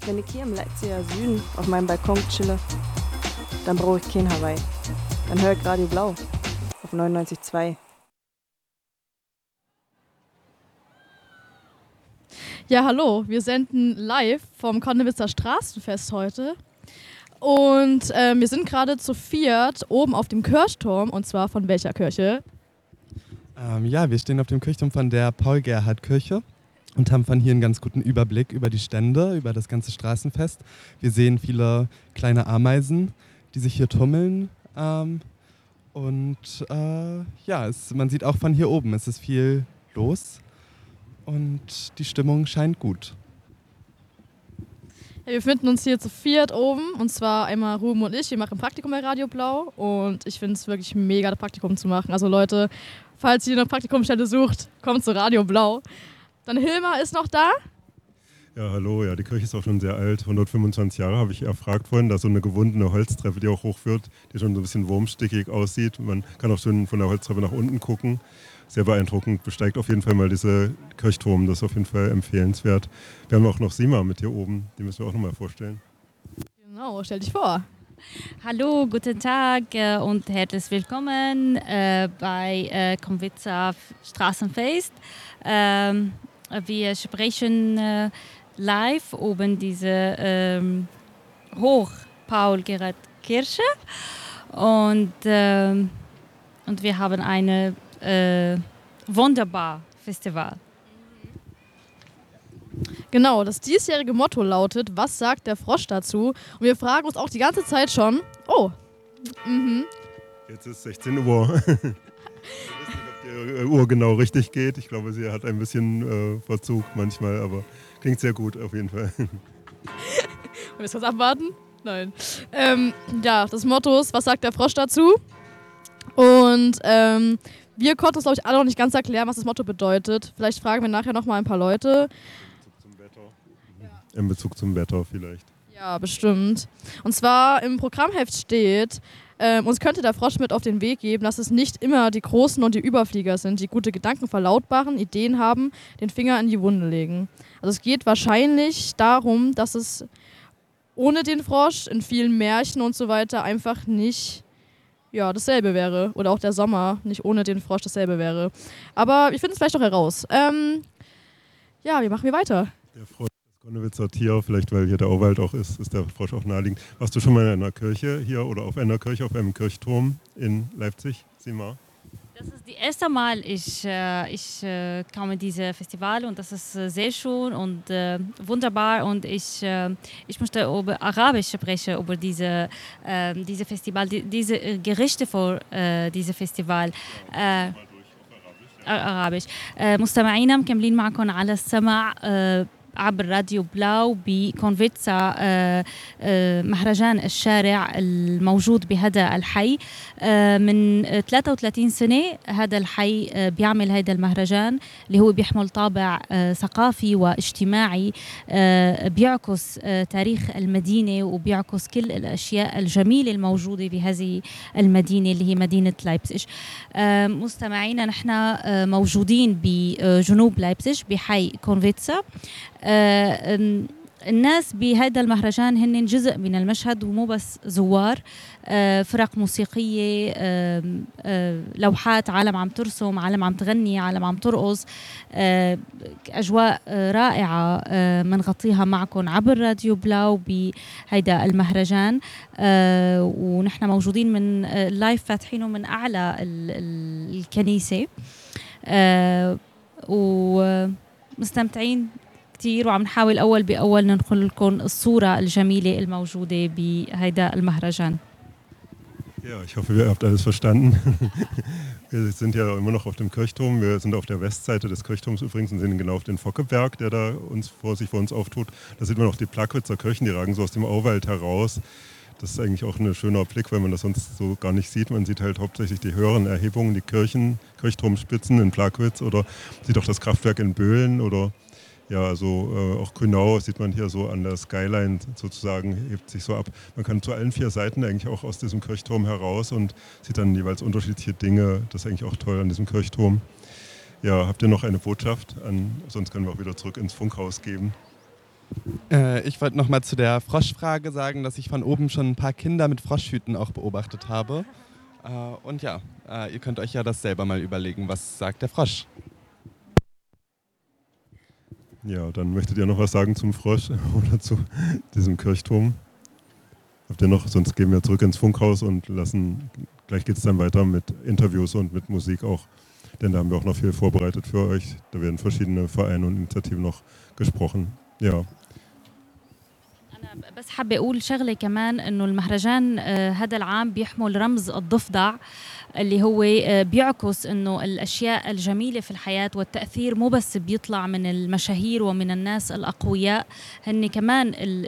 Wenn ich hier im Leipziger Süden auf meinem Balkon chille, dann brauche ich kein Hawaii. Dann höre ich Radio Blau auf 99,2. Ja, hallo, wir senden live vom Konnewitzer Straßenfest heute. Und wir sind gerade zu viert oben auf dem Kirchturm. Und zwar von welcher Kirche? Wir stehen auf dem Kirchturm von der Paul-Gerhardt-Kirche und haben von hier einen ganz guten Überblick über die Stände, über das ganze Straßenfest. Wir sehen viele kleine Ameisen, die sich hier tummeln. Man sieht auch von hier oben, es ist viel los und die Stimmung scheint gut. Ja, wir befinden uns hier zu viert oben, und zwar einmal Ruben und ich. Wir machen Praktikum bei Radio Blau und ich finde es wirklich mega, das Praktikum zu machen. Also Leute, falls ihr eine Praktikumsstelle sucht, kommt zu Radio Blau. Dann Hilmar ist noch da. Ja, hallo. Ja, die Kirche ist auch schon sehr alt. 125 Jahre habe ich erfragt vorhin. Da ist so eine gewundene Holztreppe, die auch hochführt, die schon so ein bisschen wurmstickig aussieht. Man kann auch schön von der Holztreppe nach unten gucken. Sehr beeindruckend. Besteigt auf jeden Fall mal diese Kirchturm. Das ist auf jeden Fall empfehlenswert. Wir haben auch noch Sima mit hier oben. Die müssen wir auch nochmal vorstellen. Genau, stell dich vor. Hallo, guten Tag und herzlich willkommen bei Konnewitzer Straßenfest. Wir sprechen live oben diese Hoch-Paul-Gerhardt-Kirche und wir haben eine wunderbar Festival. Genau, das diesjährige Motto lautet, was sagt der Frosch dazu? Und wir fragen uns auch die ganze Zeit schon, Jetzt ist 16 Uhr. Ich weiß nicht, ob die Uhr genau richtig geht. Ich glaube, sie hat ein bisschen Verzug manchmal, aber klingt sehr gut auf jeden Fall. Wollen wir es kurz abwarten? Nein. Das Motto ist, was sagt der Frosch dazu? Und wir konnten uns, glaube ich, alle noch nicht ganz erklären, was das Motto bedeutet. Vielleicht fragen wir nachher noch mal ein paar Leute. In Bezug zum Wetter vielleicht. Ja, bestimmt. Und zwar im Programmheft steht, uns könnte der Frosch mit auf den Weg geben, dass es nicht immer die Großen und die Überflieger sind, die gute Gedanken verlautbaren, Ideen haben, den Finger in die Wunde legen. Also es geht wahrscheinlich darum, dass es ohne den Frosch in vielen Märchen und so weiter einfach nicht dasselbe wäre. Oder auch der Sommer nicht ohne den Frosch dasselbe wäre. Aber ich finde es vielleicht doch heraus. Wie machen wir weiter? Der Frosch, das Konnewitzer Tier, vielleicht weil hier der Auwald auch ist der Frosch auch naheliegend. Warst du schon mal in einer Kirche hier oder auf einer Kirche, auf einem Kirchturm in Leipzig, Sima? Das ist das erste Mal, ich komme in dieses Festival und das ist sehr schön und wunderbar und ich möchte über Arabisch sprechen, über diese Festival, diese Gerichte für dieses Festival. عربي مستمعينا مكملين معكم على السمع عبر راديو بلاو بكونفيتسا مهرجان الشارع الموجود بهذا الحي من 33 سنة. هذا الحي بيعمل هذا المهرجان اللي هو بيحمل طابع ثقافي واجتماعي بيعكس تاريخ المدينة وبيعكس كل الأشياء الجميلة الموجودة بهذه المدينة اللي هي مدينة لايبزيج. مستمعينا نحن موجودين بجنوب لايبزيج بحي كونفيتسا. الناس بهذا المهرجان هن جزء من المشهد ومو بس زوار. فرق موسيقية، لوحات، عالم عم ترسم، عالم عم تغني، عالم عم ترقص، أجواء رائعة منغطيها معكم عبر راديو بلاو بهيدا المهرجان. ونحن موجودين من اللايف فاتحينه من أعلى الكنيسة ومستمتعين كتير وعم نحاول أول بأول ننقل لكم الصورة الجميلة الموجودة بهيدا المهرجان. Ja, ich hoffe, ihr habt alles verstanden. Wir sind ja immer noch auf dem Kirchturm. Wir sind auf der Westseite des Kirchturms übrigens und sehen genau auf den Fockeberg, der da sich vor uns auftut. Da sieht man auch die Plagwitzer Kirchen, die ragen so aus dem Auwald heraus. Das ist eigentlich auch ein schöner Blick, weil man das sonst so gar nicht sieht. Man sieht halt hauptsächlich die höheren Erhebungen, die Kirchturmspitzen in Plagwitz oder sieht auch das Kraftwerk in Böhlen oder auch Grünau sieht man hier so an der Skyline sozusagen, hebt sich so ab. Man kann zu allen 4 Seiten eigentlich auch aus diesem Kirchturm heraus und sieht dann jeweils unterschiedliche Dinge. Das ist eigentlich auch toll an diesem Kirchturm. Ja, habt ihr noch eine Botschaft? Sonst können wir auch wieder zurück ins Funkhaus geben. Ich wollte nochmal zu der Froschfrage sagen, dass ich von oben schon ein paar Kinder mit Froschhüten auch beobachtet habe. Und ja, ihr könnt euch ja das selber mal überlegen, was sagt der Frosch? Ja, dann möchtet ihr noch was sagen zum Frosch oder zu diesem Kirchturm? Habt ihr noch? Sonst gehen wir zurück ins Funkhaus und gleich geht es dann weiter mit Interviews und mit Musik auch. Denn da haben wir auch noch viel vorbereitet für euch. Da werden verschiedene Vereine und Initiativen noch gesprochen. Ja. أنا بس حابة أقول شغلة كمان إنه المهرجان هذا العام بيحمل رمز الضفدع اللي هو بيعكس إنه الأشياء الجميلة في الحياة والتأثير مو بس بيطلع من المشاهير ومن الناس الأقوياء، هن كمان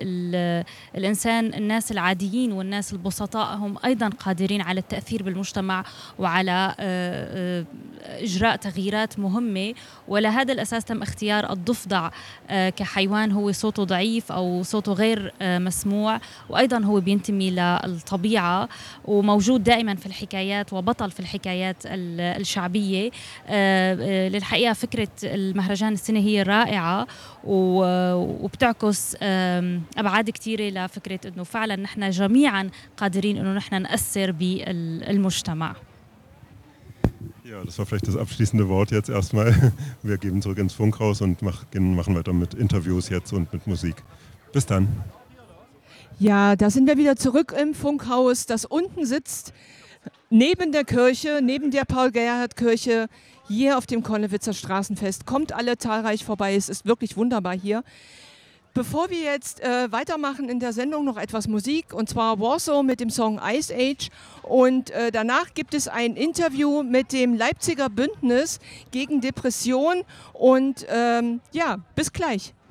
الناس العاديين والناس البسطاء هم أيضا قادرين على التأثير بالمجتمع وعلى إجراء تغييرات مهمة. ولهذا الأساس تم اختيار الضفدع كحيوان هو صوته ضعيف أو صوته غير مسموع، وأيضا هو بينتمي للطبيعة وموجود دائما في الحكايات وبطل في الحكايات الشعبية. للحقيقة فكرة المهرجان السنة هي رائعة وبتعكس أبعاد كتيرة لفكرة أنه فعلا نحن جميعا قادرين أنه نحن نأثر بالمجتمع. Ja, das war vielleicht das abschließende Wort jetzt erstmal. Wir gehen zurück ins Funkhaus und machen weiter mit Interviews jetzt und mit Musik. Bis dann. Ja, da sind wir wieder zurück im Funkhaus, das unten sitzt, neben der Kirche, neben der Paul-Gerhardt-Kirche, hier auf dem Konnewitzer Straßenfest. Kommt alle zahlreich vorbei, es ist wirklich wunderbar hier. Bevor wir jetzt weitermachen in der Sendung, noch etwas Musik, und zwar Warsaw mit dem Song Ice Age. Und danach gibt es ein Interview mit dem Leipziger Bündnis gegen Depression. Und ja, bis gleich.